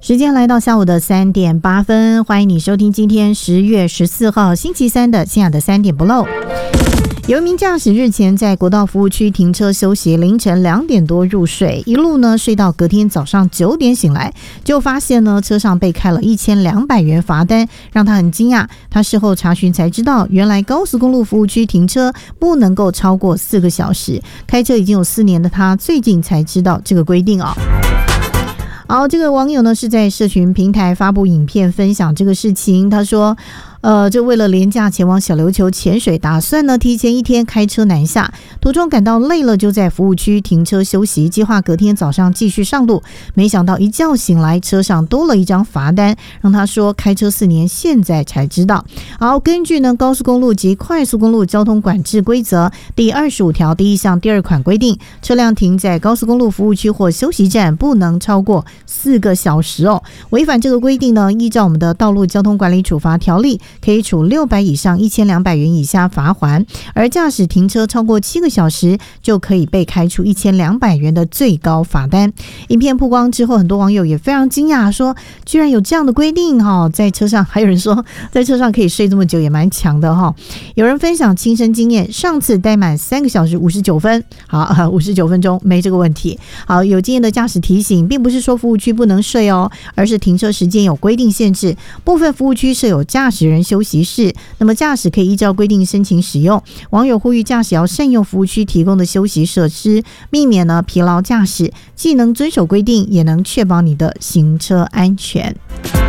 时间来到下午的3点8分，欢迎你收听今天10月14号星期三的新雅的3点不漏。有一名驾驶日前在国道服务区停车休息，凌晨2点多入睡，一路呢睡到隔天早上9点醒来，就发现呢车上被开了1200元罚单，让他很惊讶。他事后查询才知道，原来高速公路服务区停车不能够超过4个小时，开车已经有4年的他最近才知道这个规定哦。好，这个网友呢是在社群平台发布影片分享这个事情，他说就为了连假前往小琉球潜水，打算呢提前1天开车南下，途中感到累了，就在服务区停车休息，计划隔天早上继续上路。没想到一觉醒来，车上多了一张罚单，让他说开车4年，现在才知道。好，根据呢高速公路及快速公路交通管制规则第25条第1项第2款规定，车辆停在高速公路服务区或休息站不能超过4个小时哦。违反这个规定呢，依照我们的道路交通管理处罚条例，可以处600以上1200元以下罚锾，而驾驶停车超过7个小时就可以被开出1200元的最高罚单。影片曝光之后，很多网友也非常惊讶，说居然有这样的规定哈！在车上还有人说在车上可以睡这么久，也蛮强的哈。有人分享亲身经验，上次待满3个小时59分，好，59分钟没这个问题。好，有经验的驾驶提醒，并不是说服务区不能睡哦，而是停车时间有规定限制，部分服务区设有驾驶人休息室，那么驾驶可以依照规定申请使用。网友呼吁驾驶要善用服务区提供的休息设施，避免呢疲劳驾驶，既能遵守规定，也能确保你的行车安全。